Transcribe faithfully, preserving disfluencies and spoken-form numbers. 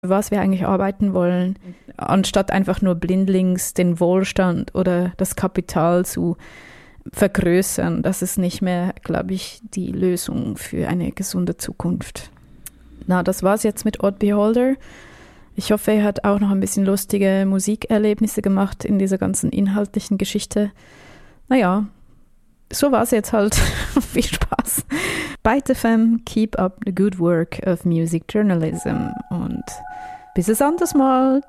was wir eigentlich arbeiten wollen, anstatt einfach nur blindlings den Wohlstand oder das Kapital zu vergrößern. Das ist nicht mehr, glaube ich, die Lösung für eine gesunde Zukunft. Na, das war's jetzt mit Odd Beholder. Ich hoffe, er hat auch noch ein bisschen lustige Musikerlebnisse gemacht in dieser ganzen inhaltlichen Geschichte. Naja, so war's jetzt halt. Viel Spaß. Byte F M, keep up the good work of music journalism. Und bis es anders mal.